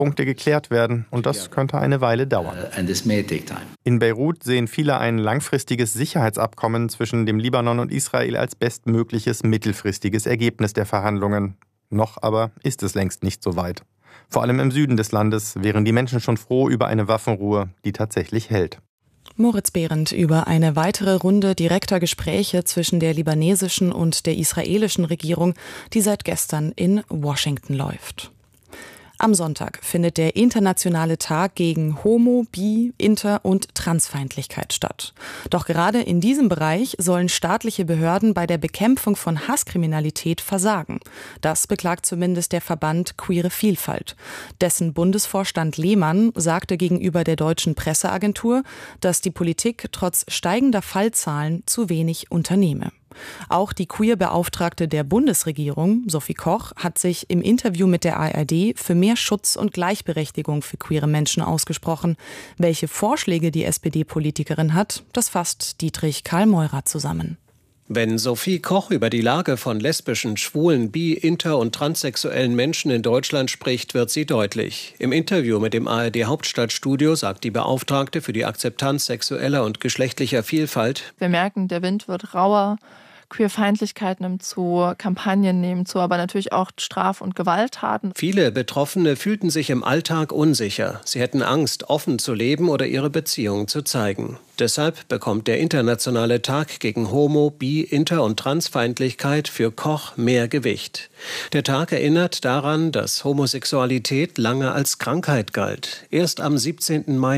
Knackpunkte geklärt werden und das könnte eine Weile dauern. In Beirut sehen viele ein langfristiges Sicherheitsabkommen zwischen dem Libanon und Israel als bestmögliches mittelfristiges Ergebnis der Verhandlungen. Noch aber ist es längst nicht so weit. Vor allem im Süden des Landes wären die Menschen schon froh über eine Waffenruhe, die tatsächlich hält. Moritz Behrendt über eine weitere Runde direkter Gespräche zwischen der libanesischen und der israelischen Regierung, die seit gestern in Washington läuft. Am Sonntag findet der internationale Tag gegen Homo-, Bi-, Inter- und Transfeindlichkeit statt. Doch gerade in diesem Bereich sollen staatliche Behörden bei der Bekämpfung von Hasskriminalität versagen. Das beklagt zumindest der Verband Queere Vielfalt. Dessen Bundesvorstand Lehmann sagte gegenüber der deutschen Presseagentur, dass die Politik trotz steigender Fallzahlen zu wenig unternehme. Auch die Queer-Beauftragte der Bundesregierung, Sophie Koch, hat sich im Interview mit der ARD für mehr Schutz und Gleichberechtigung für queere Menschen ausgesprochen. Welche Vorschläge die SPD-Politikerin hat, das fasst Dietrich Karl Meurer zusammen. Wenn Sophie Koch über die Lage von lesbischen, schwulen, bi-, inter- und transsexuellen Menschen in Deutschland spricht, wird sie deutlich. Im Interview mit dem ARD Hauptstadtstudio sagt die Beauftragte für die Akzeptanz sexueller und geschlechtlicher Vielfalt: Wir merken, der Wind wird rauer. Queerfeindlichkeit nimmt zu, Kampagnen nehmen zu, aber natürlich auch Straf- und Gewalttaten. Viele Betroffene fühlten sich im Alltag unsicher. Sie hätten Angst, offen zu leben oder ihre Beziehung zu zeigen. Deshalb bekommt der internationale Tag gegen Homo-, Bi-, Inter- und Transfeindlichkeit für Koch mehr Gewicht. Der Tag erinnert daran, dass Homosexualität lange als Krankheit galt. Erst am 17. Mai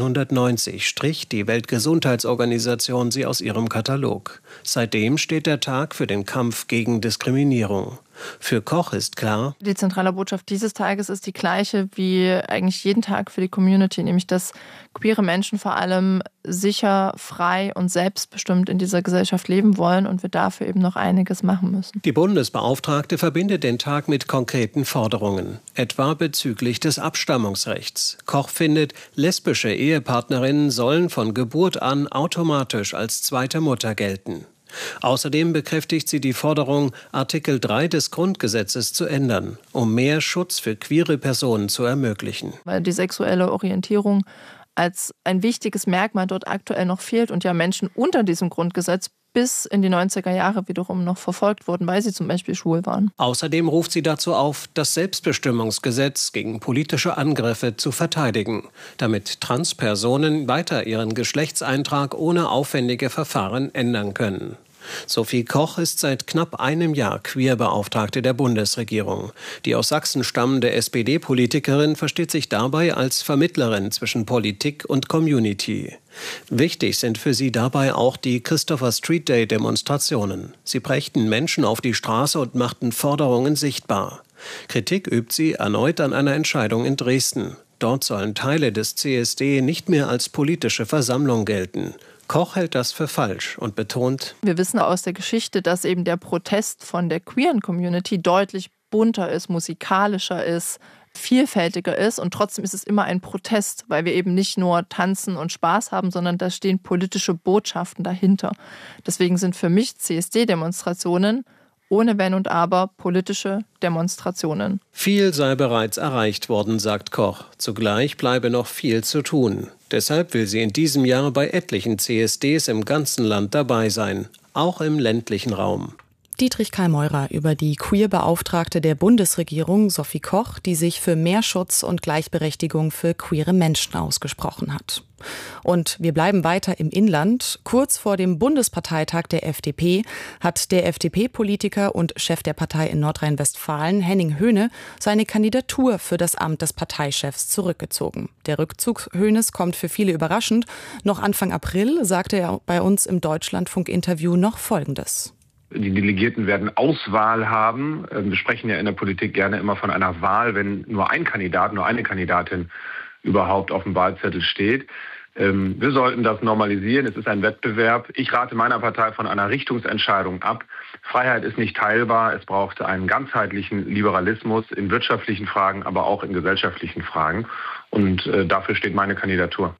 1990 strich die Weltgesundheitsorganisation sie aus ihrem Katalog. Seitdem steht der Tag für den Kampf gegen Diskriminierung. Für Koch ist klar: Die zentrale Botschaft dieses Tages ist die gleiche wie eigentlich jeden Tag für die Community, nämlich dass queere Menschen vor allem sicher, frei und selbstbestimmt in dieser Gesellschaft leben wollen und wir dafür eben noch einiges machen müssen. Die Bundesbeauftragte verbindet den Tag mit konkreten Forderungen, etwa bezüglich des Abstammungsrechts. Koch findet, lesbische Ehepartnerinnen sollen von Geburt an automatisch als zweite Mutter gelten. Außerdem bekräftigt sie die Forderung, Artikel 3 des Grundgesetzes zu ändern, um mehr Schutz für queere Personen zu ermöglichen. Weil die sexuelle Orientierung als ein wichtiges Merkmal dort aktuell noch fehlt und ja Menschen unter diesem Grundgesetz bis in die 90er Jahre wiederum noch verfolgt wurden, weil sie zum Beispiel schwul waren. Außerdem ruft sie dazu auf, das Selbstbestimmungsgesetz gegen politische Angriffe zu verteidigen, damit Transpersonen weiter ihren Geschlechtseintrag ohne aufwendige Verfahren ändern können. Sophie Koch ist seit knapp einem Jahr Queer-Beauftragte der Bundesregierung. Die aus Sachsen stammende SPD-Politikerin versteht sich dabei als Vermittlerin zwischen Politik und Community. Wichtig sind für sie dabei auch die Christopher Street Day-Demonstrationen. Sie brächten Menschen auf die Straße und machten Forderungen sichtbar. Kritik übt sie erneut an einer Entscheidung in Dresden. Dort sollen Teile des CSD nicht mehr als politische Versammlung gelten. Koch hält das für falsch und betont: Wir wissen aus der Geschichte, dass eben der Protest von der queeren Community deutlich bunter ist, musikalischer ist, vielfältiger ist und trotzdem ist es immer ein Protest, weil wir eben nicht nur tanzen und Spaß haben, sondern da stehen politische Botschaften dahinter. Deswegen sind für mich CSD-Demonstrationen ohne Wenn und Aber politische Demonstrationen. Viel sei bereits erreicht worden, sagt Koch. Zugleich bleibe noch viel zu tun. Deshalb will sie in diesem Jahr bei etlichen CSDs im ganzen Land dabei sein, auch im ländlichen Raum. Dietrich Karl Meurer über die Queer-Beauftragte der Bundesregierung, Sophie Koch, die sich für mehr Schutz und Gleichberechtigung für queere Menschen ausgesprochen hat. Und wir bleiben weiter im Inland. Kurz vor dem Bundesparteitag der FDP hat der FDP-Politiker und Chef der Partei in Nordrhein-Westfalen, Henning Höhne, seine Kandidatur für das Amt des Parteichefs zurückgezogen. Der Rückzug Höhnes kommt für viele überraschend. Noch Anfang April sagte er bei uns im Deutschlandfunk-Interview noch Folgendes: Die Delegierten werden Auswahl haben. Wir sprechen ja in der Politik gerne immer von einer Wahl, wenn nur ein Kandidat, nur eine Kandidatin überhaupt auf dem Wahlzettel steht. Wir sollten das normalisieren. Es ist ein Wettbewerb. Ich rate meiner Partei von einer Richtungsentscheidung ab. Freiheit ist nicht teilbar. Es braucht einen ganzheitlichen Liberalismus in wirtschaftlichen Fragen, aber auch in gesellschaftlichen Fragen. Und dafür steht meine Kandidatur.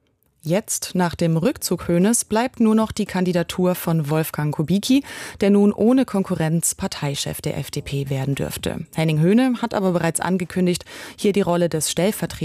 Jetzt, nach dem Rückzug Höhnes, bleibt nur noch die Kandidatur von Wolfgang Kubicki, der nun ohne Konkurrenz Parteichef der FDP werden dürfte. Henning Höhne hat aber bereits angekündigt, hier die Rolle des Stellvertreters